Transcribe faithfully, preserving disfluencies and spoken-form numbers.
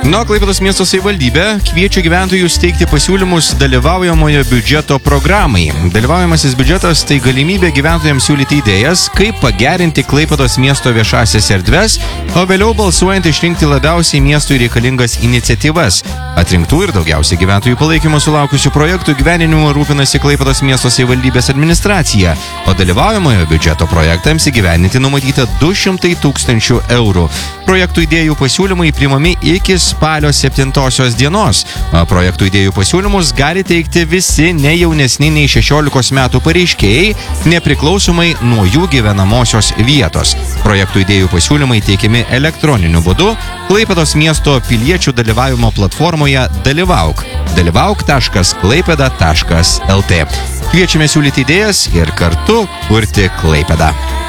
Nuo Klaipėdos miesto savivaldybė kviečia gyventojus teikti pasiūlymus dalyvaujamojo biudžeto programai. Dalyvaujamasis biudžetas tai galimybė gyventojams siūlyti idėjas, kaip pagerinti Klaipėdos miesto viešasias erdves, o vėliau balsuojant išrinkti labiausiai miestui reikalingas iniciatyvas. Atrinktų ir daugiausiai gyventojų palaikymo sulaukusių projektų gyveninimu rūpinasi Klaipėdos miesto savivaldybės administracija, o dalyvaujamojo biudžeto projektams įgyveninti numatyta du šimtai tūkstančių eurų. Projektų idėjų pasiūlymai priimami iki spalio septintosios dienos. Projektų idėjų pasiūlymus gali teikti visi ne jaunesni nei šešiolikos metų pareiškėjai, nepriklausomai nuo jų gyvenamosios vietos. Projektų idėjų pasiūlymai teikiami elektroniniu būdu Klaipėdos miesto piliečių dalyvavimo platformoje Dalyvauk. dalyvauk taškas klaipėda taškas lt. Kviečiame siūlyti idėjas ir kartu kurti Klaipėdą.